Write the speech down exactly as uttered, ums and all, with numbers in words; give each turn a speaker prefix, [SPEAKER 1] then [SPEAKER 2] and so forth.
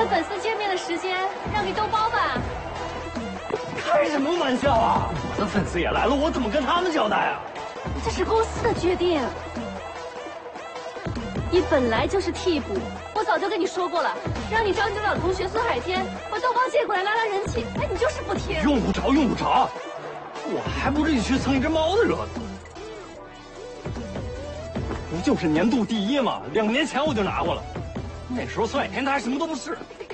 [SPEAKER 1] 粉丝见面的时间让给豆包吧。
[SPEAKER 2] 开什么玩笑啊！我的粉丝也来了，我怎么跟他们交代啊？
[SPEAKER 1] 这是公司的决定。你本来就是替补，我早就跟你说过了，让你张九两同学孙海天把豆包借过来拉拉人气，哎，你就是不听。
[SPEAKER 2] 用不着，用不着，我还不是你去蹭一只猫的热闹。不就是年度第一吗？两年前我就拿过了，那时候孙海天他还什么都不是。